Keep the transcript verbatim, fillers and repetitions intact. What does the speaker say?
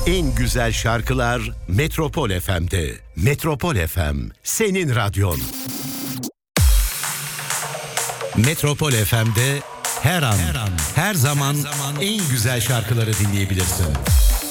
En güzel şarkılar Metropol F M'de. Metropol F M, senin radyon. Metropol F M'de her an, her an, her zaman, her zaman en güzel şarkıları dinleyebilirsin.